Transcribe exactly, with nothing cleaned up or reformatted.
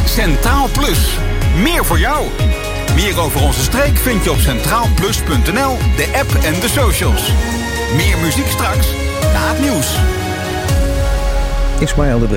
Centraal Plus. Meer voor jou. Meer over onze streek vind je op centraal plus punt n l, de app en de socials. Meer muziek straks na het nieuws. Ismaël de Bruin.